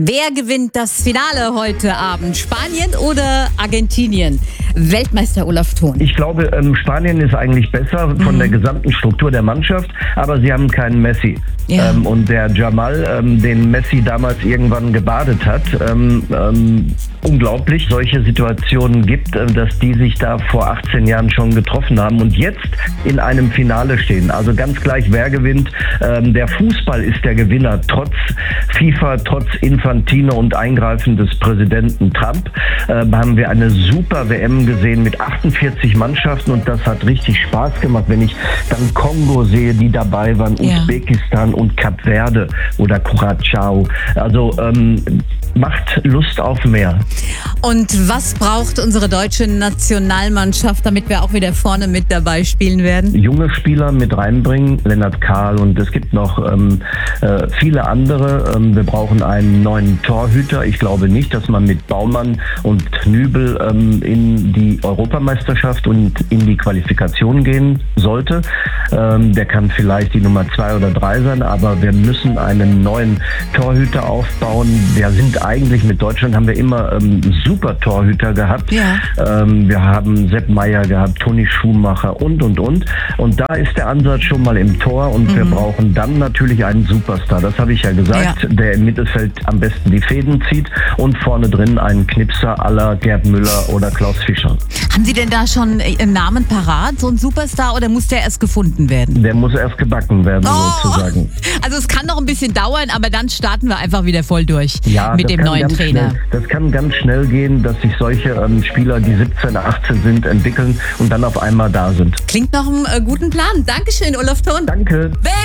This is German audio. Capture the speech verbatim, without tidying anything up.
Wer gewinnt das Finale heute Abend? Spanien oder Argentinien? Weltmeister Olaf Thon. Ich glaube, ähm, Spanien ist eigentlich besser von mhm. der gesamten Struktur der Mannschaft, aber sie haben keinen Messi. Ja. Ähm, und der Jamal, ähm, den Messi damals irgendwann gebadet hat, ähm, ähm, unglaublich, solche Situationen gibt, äh, dass die sich da vor achtzehn Jahren schon getroffen haben und jetzt in einem Finale stehen. Also ganz gleich, wer gewinnt. Ähm, der Fußball ist der Gewinner, trotz FIFA, trotz Infantino und Eingreifen des Präsidenten Trump. Ähm, haben wir eine super W M gesehen mit achtundvierzig Mannschaften und das hat richtig Spaß gemacht, wenn ich dann Kongo sehe, die dabei waren, ja. Usbekistan und Kap Verde oder Curaçao. Also ähm, macht Lust auf mehr. Und was braucht unsere deutsche Nationalmannschaft, damit wir auch wieder vorne mit dabei spielen werden? Junge Spieler mit reinbringen, Lennart Kahl, und es gibt noch ähm, äh, viele andere. Ähm, wir brauchen einen neuen Torhüter. Ich glaube nicht, dass man mit Baumann und Nübel ähm, in die Europameisterschaft und in die Qualifikation gehen sollte. Ähm, der kann vielleicht die Nummer zwei oder drei sein, aber wir müssen einen neuen Torhüter aufbauen. Wir sind eigentlich mit Deutschland haben wir immer ähm, super Torhüter gehabt. Ja. Ähm, wir haben Sepp Maier gehabt, Toni Schumacher und, und, und. Und da ist der Ansatz schon mal im Tor und mhm. wir brauchen dann natürlich einen Superstar. Das habe ich ja gesagt, ja. der im Mittelfeld am besten die Fäden zieht und vorne drin einen Knipser à la Gerd Müller oder Klaus Fischer. Haben Sie denn da schon einen Namen parat, so ein Superstar, oder muss der erst gefunden werden? Der muss erst gebacken werden, oh. sozusagen. Also es kann noch ein bisschen dauern, aber dann starten wir einfach wieder voll durch ja, mit dem neuen Trainer. Schnell, das kann ganz schnell gehen, dass sich solche ähm, Spieler, die siebzehn, achtzehn sind, entwickeln und dann auf einmal da sind. Klingt nach einem äh, guten Plan. Dankeschön, Olaf Thon. Danke.